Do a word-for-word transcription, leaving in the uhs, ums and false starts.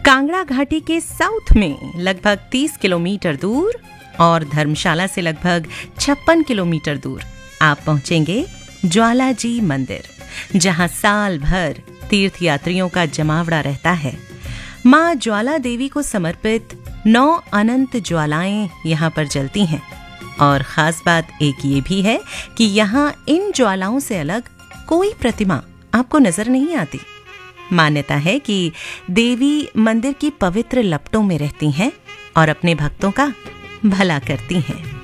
कांगड़ा घाटी के साउथ में लगभग तीस किलोमीटर दूर और धर्मशाला से लगभग छप्पन किलोमीटर दूर आप पहुंचेंगे ज्वालाजी मंदिर, जहां साल भर तीर्थ यात्रियों का जमावड़ा रहता है। मां ज्वाला देवी को समर्पित नौ अनंत ज्वालाएं यहां पर जलती हैं और खास बात एक ये भी है कि यहां इन ज्वालाओं से अलग कोई प्रतिमा आपको नजर नहीं आती। मान्यता है कि देवी मंदिर की पवित्र लपटों में रहती हैं और अपने भक्तों का भला करती हैं।